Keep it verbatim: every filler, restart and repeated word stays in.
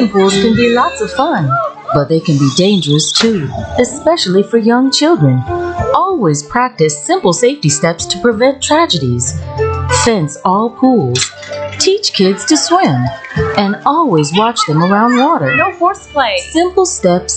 Swimming pools can be lots of fun, but they can be dangerous too, especially for young children. Always practice simple safety steps to prevent tragedies. Fence all pools. Teach kids to swim. And always watch them around water. No horseplay. Simple steps